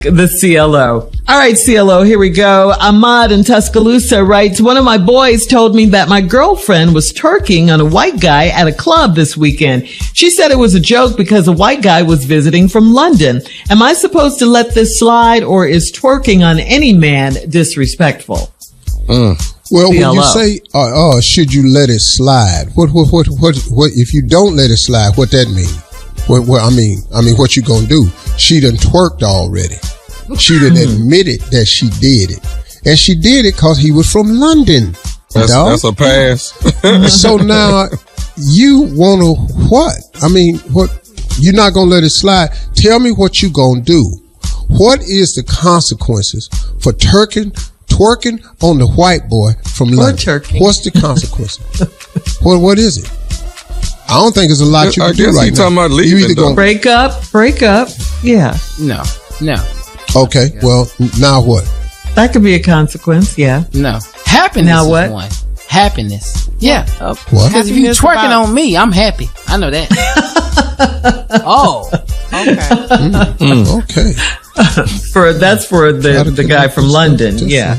the CLO. All right, CLO, here we go. Ahmad in Tuscaloosa writes, one of my boys told me that my girlfriend was twerking on a white guy at a club this weekend. She said it was a joke because a white guy was visiting from London. Am I supposed to let this slide, or is twerking on any man disrespectful? Well, when you say, should you let it slide? What, if you don't let it slide, what that mean? I mean, what you gonna do? She done twerked already. She done admitted that she did it. And she did it cause he was from London. That's a pass. So now you wanna what? I mean, what? You're not gonna let it slide. Tell me what you gonna do. What is the consequences for twerking on the white boy from London? What's the consequences? What is it? I don't think there's a lot you can do right now. Talking about leaving, you either gonna break up. Yeah. No. Okay. Well, now what? That could be a consequence. Yeah. No. Happiness. Now what? Is one. Happiness. Yeah. What? Because if you twerking on me, I'm happy. I know that. Oh. Okay. Okay. That's for the guy from London. Yeah.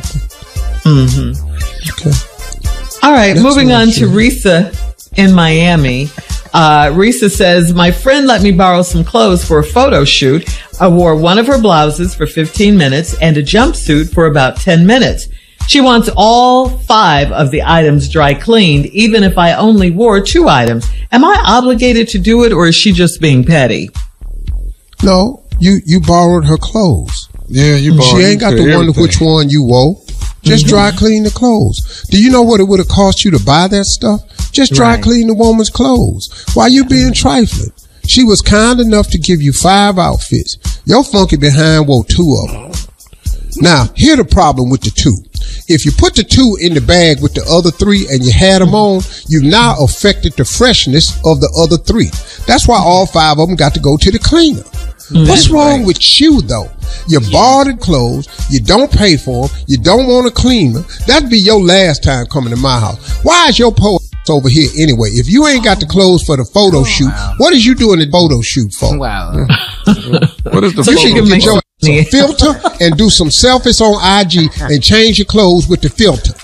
Okay. All right. Moving on to Risa in Miami. Risa says, my friend let me borrow some clothes for a photo shoot. I wore one of her blouses for 15 minutes and a jumpsuit for about 10 minutes. She wants all 5 of the items dry cleaned, even if I only wore 2 items. Am I obligated to do it, or is she just being petty? No, you borrowed her clothes. Yeah, you borrowed. She ain't got to wonder which one you wore. Just dry clean the clothes. Do you know what it would have cost you to buy that stuff? Just dry clean the woman's clothes. Why you being trifling? She was kind enough to give you 5 outfits. Your funky behind wore 2 of them. Now, here's the problem with the 2. If you put the 2 in the bag with the other 3 and you had them on, you've now affected the freshness of the other 3. That's why all 5 of them got to go to the cleaner. What's wrong with you, though? You borrowed the clothes, you don't pay for them, you don't want to clean them. That'd be your last time coming to my house. Why is your post over here anyway? If you ain't got the clothes for the photo shoot, what is you doing the photo shoot for? Wow. What is the you should get your some filter and do some selfies on IG and change your clothes with the filter.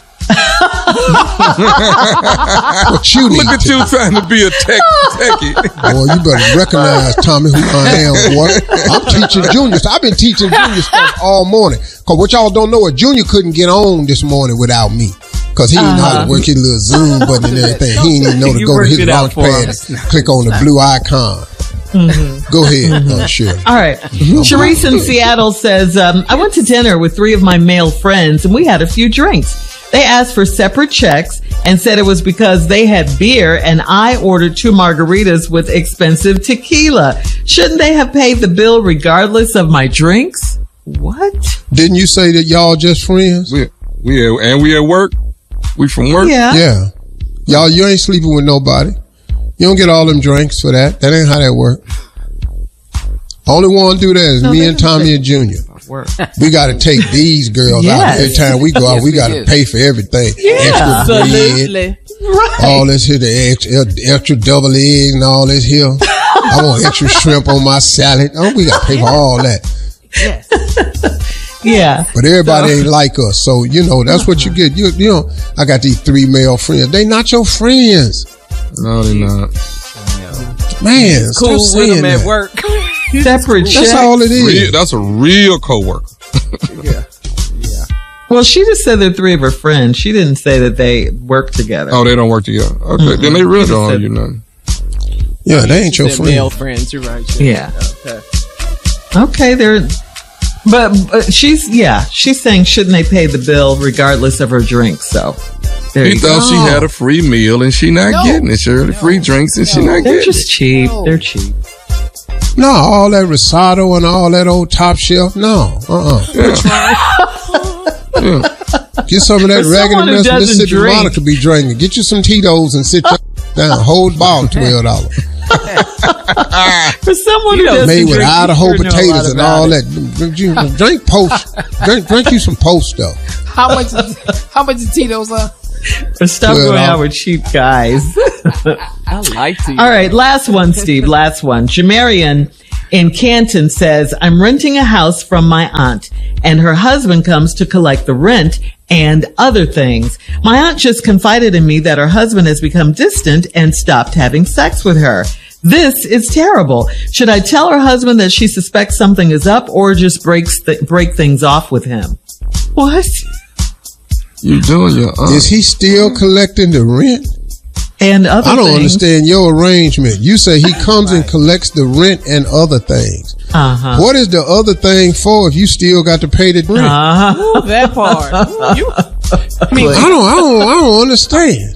What you need. Look at you trying to be a techie. Boy, you better recognize, Tommy, who I am, boy. I'm teaching juniors. I've been teaching junior stuff all morning. Cause what y'all don't know, a junior couldn't get on this morning without me. Cause he didn't know how to work his little Zoom button and everything. He didn't even know to go to his launch pad and click on the blue icon. Go ahead, Shirley. All right. Sharice in Seattle says, I went to dinner with 3 of my male friends and we had a few drinks. They asked for separate checks and said it was because they had beer and I ordered 2 margaritas with expensive tequila. Shouldn't they have paid the bill regardless of my drinks? What? Didn't you say that y'all just friends? We at work. We from work? Yeah. Y'all, you ain't sleeping with nobody. You don't get all them drinks for that. That ain't how that work. Only one do that is me and Tommy and Junior. We got to take these girls out. Every time we go out, we got to pay for everything. Yeah, extra bread, all this here, the extra double eggs and all this here. I want extra shrimp on my salad. Oh, we got to pay for all that. Yeah. But everybody ain't like us. So, that's what you get. You know, I got these 3 male friends. They not your friends. No, they're not. Man, cool stop with saying them at that. work. Separate checks. That's all it is. That's a real coworker. Yeah. Well, she just said they're 3 of her friends. She didn't say that they work together. Oh, they don't work together. Okay, then they really don't owe you nothing. Yeah, they ain't your friend. Male friends, you're right. Yeah. Okay, they're... But she's saying shouldn't they pay the bill regardless of her drink? So there He you thought go. she had a free meal and she not getting it. Shirley, free drinks and she not They're getting just cheap. They're cheap. No, all that risotto and all that old top shelf. No, Get some of that For raggedy someone who mess doesn't Mississippi drink. Monica be drinking. Get you some Tito's and sit down. Hold ball $12. For someone who doesn't Made with drink, Idaho you sure know a potatoes lot and about all it. that. Drink post. Drink you some post though. How much is Tito's are? Stop $12. going out with cheap guys. I like to. All right, last one, Steve. Last one. Jamarian in Canton says, I'm renting a house from my aunt and her husband comes to collect the rent and other things. My aunt just confided in me that her husband has become distant and stopped having sex with her. This is terrible. Should I tell her husband that she suspects something is up or just break things off with him? What? You doing your Is he still collecting the rent? And other I don't things. understand your arrangement. You say he comes and collects the rent and other things. Uh-huh. What is the other thing for if you still got to pay the rent? Uh-huh. Ooh, that part. Ooh, I don't understand.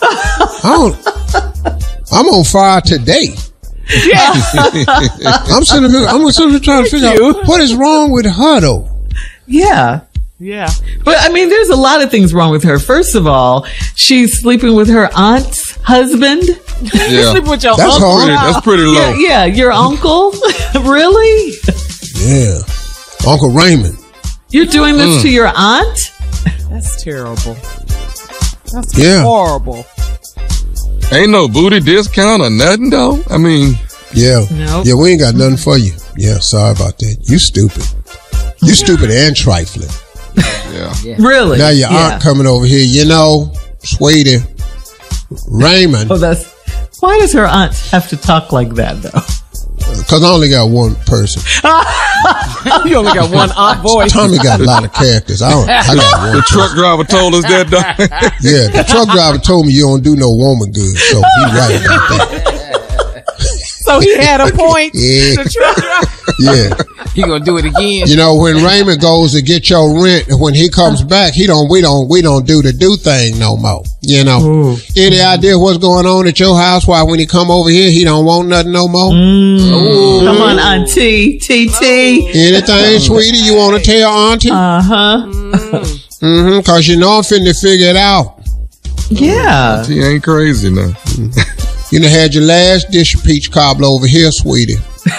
I'm on fire today. yeah. I'm sitting here trying to figure out what is wrong with her though. Yeah. Yeah. But I mean, there's a lot of things wrong with her. First of all, she's sleeping with her aunt's husband. Yeah. Sleep with your That's uncle. hard. That's pretty low. Yeah, your uncle? Really? Yeah. Uncle Raymond. You're doing this to your aunt? That's terrible. That's Yeah. horrible. Ain't no booty discount or nothing though. I mean, Yeah. Nope. Yeah, we ain't got nothing for you. Yeah, sorry about that. You stupid. You stupid and trifling. yeah. Really? Now your aunt coming over here, sweetie, Raymond, Oh, why does her aunt have to talk like that though? because I only got one person. You only got one aunt voice. Tommy got a lot of characters. I got one. The truck driver told us that though. Yeah, the truck driver told me you don't do no woman good, so he right about that. So he had a point. Yeah. The truck driver. Yeah. He gonna do it again. You know, when Raymond goes to get your rent, when he comes back, we don't do the do thing no more. You know, any idea what's going on at your house? Why when he come over here, he don't want nothing no more? Come on, Auntie. TT. Anything, sweetie, you want to tell Auntie? Uh-huh. Cause you know I'm finna figure it out. Yeah. He ain't crazy now. You done had your last dish of peach cobbler over here, sweetie.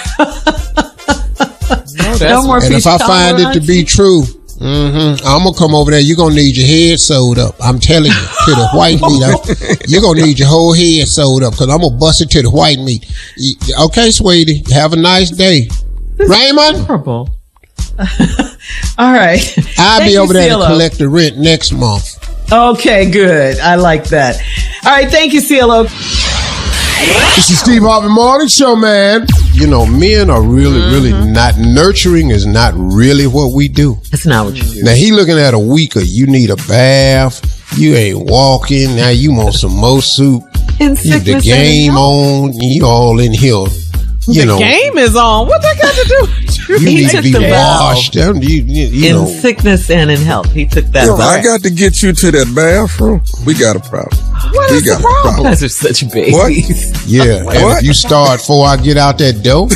No more And peach if I cobbler, find it to be Auntie? true, I'm gonna come over there. You're gonna need your head sewed up. I'm telling you, to the white meat. You're gonna need your whole head sewed up because I'm gonna bust it to the white meat. Okay, sweetie. Have a nice day. Raymond, Horrible. All right. I'll Thank be you, over there to CeeLo. collect the rent next month. Okay, good. I like that. All right. Thank you, CeeLo. This is Steve Harvey Morning Show, man. You know, men are really not nurturing is not really what we do. That's not what you do. Now he looking at a weaker. You need a bath. You ain't walking. Now you want some more soup. In You sickness the and game in health. on. You all in here. You The know, game is on. What that got to do with you? you He need to took be the vow. washed. You In know. sickness and in health. He took that. If I back. got to get you to that bathroom, we got a problem. What We is got the a problem? You guys are such babies. What? Yeah, and What? if you start before I get out that door,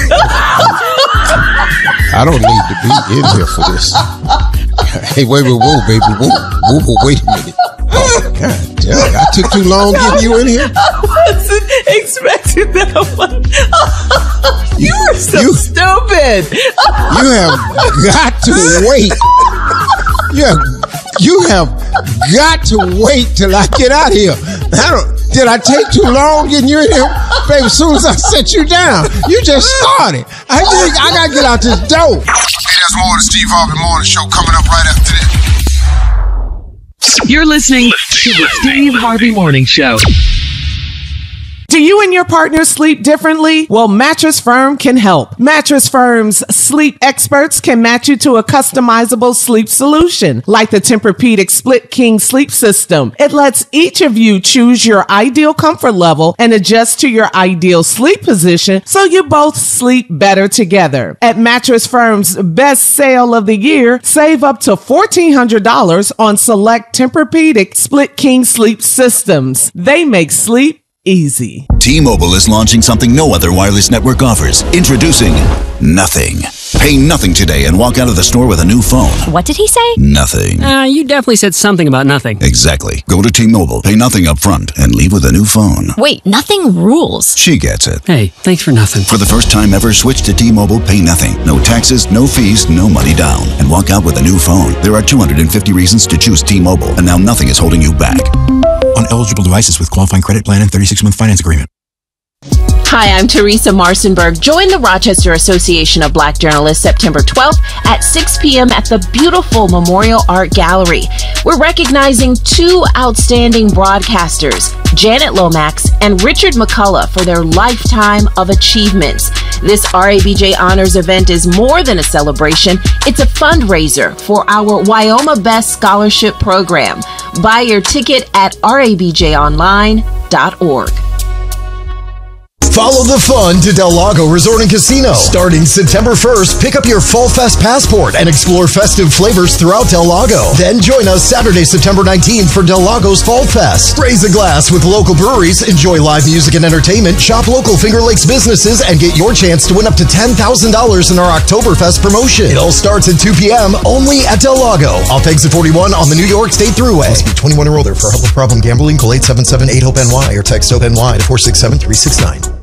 I don't need to be in here for this. Hey, wait, whoa, baby, whoa, wait a minute. Oh, God damn, I took too long getting you in here. I wasn't expecting that one. You were so You- stupid. You have got to wait. You have got to wait till I get out here. Did I take too long getting you in here? Baby, as soon as I set you down, you just started. I got to get out this door. Hey, that's more of the Steve Harvey Morning Show coming up right after this. You're listening to the Steve Harvey Morning Show. Do you and your partner sleep differently? Well, Mattress Firm can help. Mattress Firm's sleep experts can match you to a customizable sleep solution, like the Tempur-Pedic Split King Sleep System. It lets each of you choose your ideal comfort level and adjust to your ideal sleep position so you both sleep better together. At Mattress Firm's best sale of the year, save up to $1,400 on select Tempur-Pedic Split King Sleep Systems. They make sleep easy. T-Mobile is launching something no other wireless network offers. Introducing Nothing. Pay nothing today and walk out of the store with a new phone. What did he say? Nothing. You definitely said something about nothing. Exactly. Go to T-Mobile, pay nothing up front, and leave with a new phone. Wait, nothing rules. She gets it. Hey, thanks for nothing. For the first time ever, switch to T-Mobile, pay nothing. No taxes, no fees, no money down. And walk out with a new phone. There are 250 reasons to choose T-Mobile, and now nothing is holding you back. On eligible devices with qualifying credit plan and 36-month finance agreement. Hi, I'm Teresa Marcinberg. Join the Rochester Association of Black Journalists September 12th at 6 p.m. at the beautiful Memorial Art Gallery. We're recognizing 2 outstanding broadcasters, Janet Lomax and Richard McCullough, for their lifetime of achievements. This RABJ Honors event is more than a celebration. It's a fundraiser for our Wyoma Best Scholarship Program. Buy your ticket at rabjonline.org. Follow the fun to Del Lago Resort and Casino. Starting September 1st, pick up your Fall Fest passport and explore festive flavors throughout Del Lago. Then join us Saturday, September 19th for Del Lago's Fall Fest. Raise a glass with local breweries, enjoy live music and entertainment, shop local Finger Lakes businesses, and get your chance to win up to $10,000 in our Oktoberfest promotion. It all starts at 2 p.m. only at Del Lago. Off exit 41 on the New York State Thruway. Must be 21 or older. For help with problem gambling, call 877-8-HOPE-NY or text HOPE-NY to 467-369.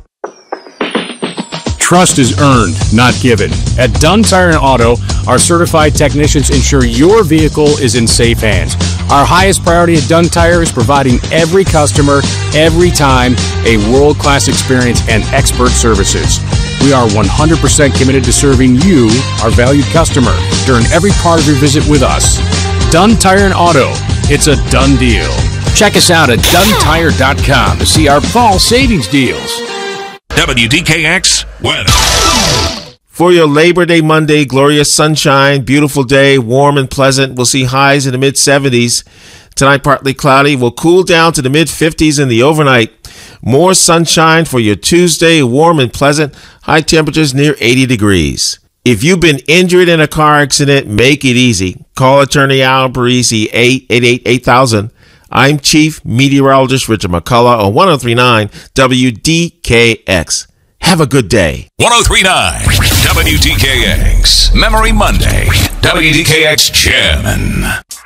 Trust is earned, not given. At Dunn Tire and Auto, our certified technicians ensure your vehicle is in safe hands. Our highest priority at Dunn Tire is providing every customer, every time, a world-class experience and expert services. We are 100% committed to serving you, our valued customer, during every part of your visit with us. Dunn Tire and Auto. It's a done deal. Check us out at DunnTire.com to see our fall savings deals. WDKX weather. For your Labor Day Monday, glorious sunshine, beautiful day, warm and pleasant. We'll see highs in the mid-70s. Tonight, partly cloudy. Will cool down to the mid-50s in the overnight. More sunshine for your Tuesday, warm and pleasant. High temperatures near 80 degrees. If you've been injured in a car accident, make it easy. Call attorney Al Parisi, 888-8000. I'm Chief Meteorologist Richard McCullough on 103.9 WDKX. Have a good day. 103.9 WDKX. Memory Monday. WDKX Chairman.